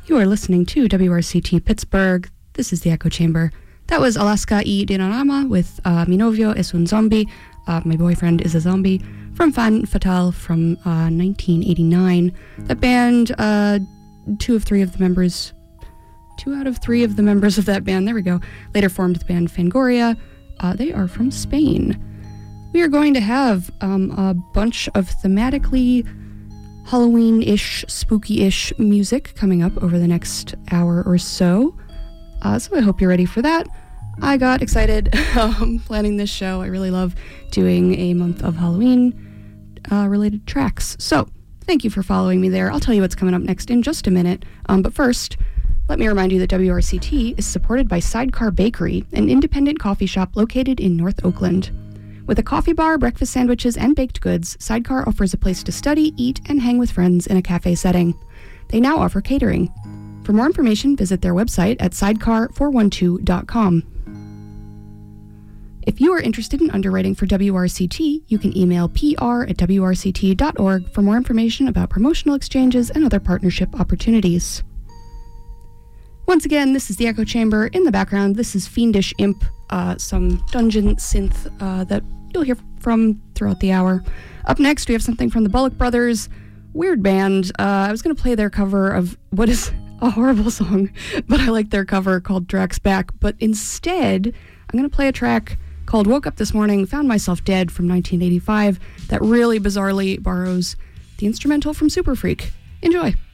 You are listening to WRCT Pittsburgh. This is the Echo Chamber. That was Alaska y Dinarama with Mi novio es un zombie. My boyfriend is a zombie from Fan Fatale from 1989. That band, two out of three of the members of that band, there we go, later formed the band Fangoria. They are from Spain. We are going to have a bunch of thematically Halloween-ish, spooky-ish music coming up over the next hour or so. So I hope you're ready for that. I got excited planning this show. I really love doing a month of Halloween-related tracks. So thank you for following me there. I'll tell you what's coming up next in just a minute. But first, let me remind you that WRCT is supported by Sidecar Bakery, an independent coffee shop located in North Oakland. With a coffee bar, breakfast sandwiches, and baked goods, Sidecar offers a place to study, eat, and hang with friends in a cafe setting. They now offer catering. For more information, visit their website at sidecar412.com. If you are interested in underwriting for WRCT, you can email pr@wrct.org for more information about promotional exchanges and other partnership opportunities. Once again, this is the Echo Chamber. In the background, this is Fiendish Imp, some dungeon synth that you'll hear from throughout the hour. Up next, we have something from the Bullock Brothers, weird band. I was going to play their cover of what is a horrible song, but I like their cover called Drax Back. But instead, I'm going to play a track called Woke Up This Morning, Found Myself Dead from 1985 that really bizarrely borrows the instrumental from Super Freak. Enjoy.